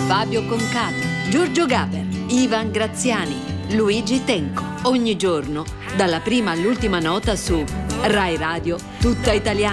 Fabio Concato, Giorgio Gaber, Ivan Graziani, Luigi Tenco. Ogni giorno, dalla prima all'ultima nota su Rai Radio Tutta Italiana.